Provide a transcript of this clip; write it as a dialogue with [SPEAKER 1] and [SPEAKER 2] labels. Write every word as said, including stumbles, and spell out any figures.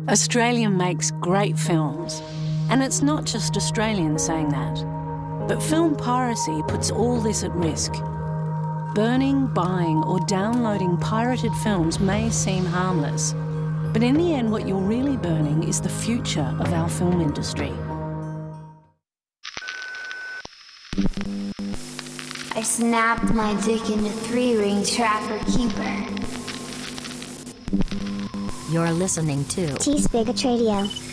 [SPEAKER 1] Australia makes great films, and it's not just Australians saying that. But film piracy puts all this at risk. Burning, buying or downloading pirated films may seem harmless, but in the end what you're really burning is the future of our film industry.
[SPEAKER 2] I snapped my dick into three-ring trapper keeper.
[SPEAKER 3] You're listening to
[SPEAKER 4] T-Spigot Radio.